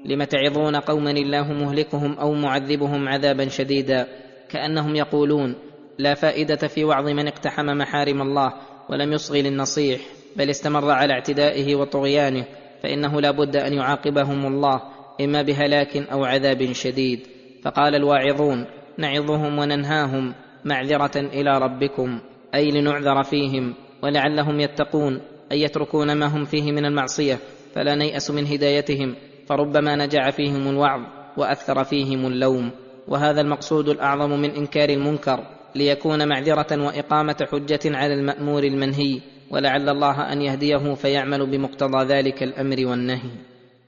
لم تعظون قوما الله مهلكهم أو معذبهم عذابا شديدا، كأنهم يقولون: لا فائدة في وعظ من اقتحم محارم الله ولم يصغي للنصيح، بل استمر على اعتدائه وطغيانه، فإنه لا بد أن يعاقبهم الله إما بهلاك أو عذاب شديد. فقال الواعظون: نعظهم وننهاهم معذرة إلى ربكم، أي لنعذر فيهم ولعلهم يتقون، أي يتركون ما هم فيه من المعصية، فلا نيأس من هدايتهم، فربما نجع فيهم الوعظ وأكثر فيهم اللوم. وهذا المقصود الأعظم من إنكار المنكر، ليكون معذرة وإقامة حجة على المأمور المنهي، ولعل الله أن يهديه فيعمل بمقتضى ذلك الأمر والنهي.